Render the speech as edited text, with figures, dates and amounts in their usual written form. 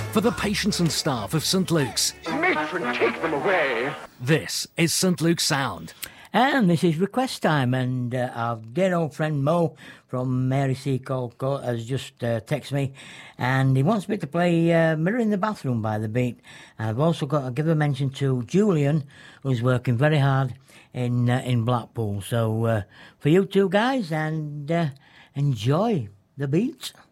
for the patients and staff of St Luke's. Matron, take them away. This is St Luke's Sound. And this is request time, and our dear old friend Mo from Mary C. Colcourt has just texted me, and he wants me to play Mirror in the Bathroom by The Beat. I've also got to give a mention to Julian, who's working very hard in Blackpool. So for you two guys, and enjoy The Beat.